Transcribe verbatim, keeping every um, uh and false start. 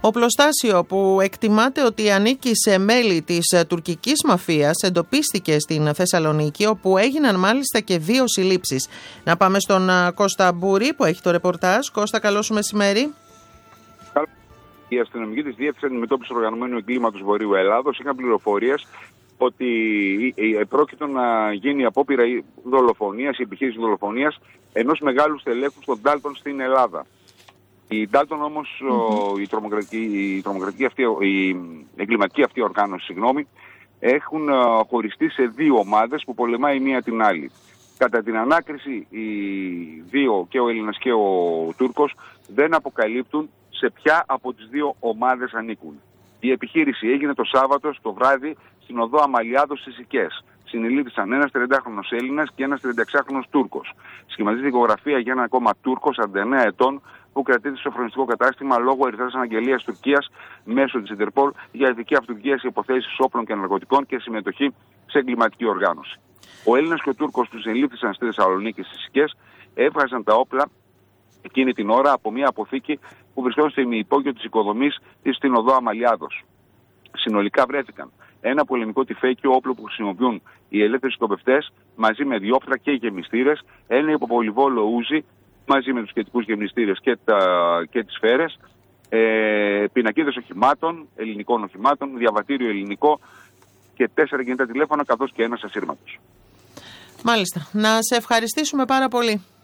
Οπλοστάσιο που εκτιμάται ότι ανήκει σε μέλη της τουρκικής μαφίας εντοπίστηκε στην Θεσσαλονίκη, όπου έγιναν μάλιστα και δύο συλλήψεις. Να πάμε στον Κώστα Μπούρη που έχει το ρεπορτάζ. Κώστα, καλό σου μεσημέρι. Οι αστυνομικοί της Διεύθυνσης Αντιμετώπισης Οργανωμένου Εγκλήματος Βορείου Ελλάδος είχαν πληροφορίες ότι πρόκειται να γίνει απόπειρα δολοφονίας, η επιχείρηση δολοφονίας ενός μεγάλου στελέχου στον Ντάλτον στην Ελλάδα. Η Ντάλτον όμως, mm-hmm. η, τρομοκρατική, η, τρομοκρατική αυτή, η εγκληματική αυτή οργάνωση, συγγνώμη, έχουν χωριστεί σε δύο ομάδες που πολεμάει η μία την άλλη. Κατά την ανάκριση, οι δύο, και ο Έλληνας και ο Τούρκος, δεν αποκαλύπτουν σε ποια από τις δύο ομάδες ανήκουν. Η επιχείρηση έγινε το Σάββατο στο βράδυ στην οδό Αμαλιάδος στις Σικές. Συνελήφθησαν ένας τριαντάχρονος Έλληνας και ένας τριανταεξάχρονος Τούρκος. Σχηματίζεται δικογραφία για ένα ακόμα Τούρκο σαράντα εννέα ετών που κρατείται στο φρονιστικό κατάστημα λόγω ερυθράς αναγγελίας Τουρκίας μέσω της Ιντερπολ για ειδική αυτοδιοίκηση σε υποθέσεις όπλων και ναρκωτικών και συμμετοχή σε εγκληματική οργάνωση. Ο Έλληνας και ο Τούρκος που συνελήφθησαν στη Θεσσαλονίκη στις Σικές έβγαζαν τα όπλα εκείνη την ώρα από μια αποθήκη που βρισκόταν στο ημιυπόγειο της οικοδομής στην οδό Αμαλιάδος. Συνολικά βρέθηκαν ένα πολεμικό τυφέκιο, όπλο που χρησιμοποιούν οι ελεύθεροι σκοπευτές, μαζί με διόπτρα και γεμιστήρες, ένα υποπολιβόλο ούζι μαζί με τους σχετικούς γεμιστήρες και, τα, και τις σφαίρες, ε, πινακίδες οχημάτων, ελληνικών οχημάτων, διαβατήριο ελληνικό και τέσσερα κινητά τηλέφωνα καθώς και ένας ασύρματος. Μάλιστα. Να σε ευχαριστήσουμε πάρα πολύ.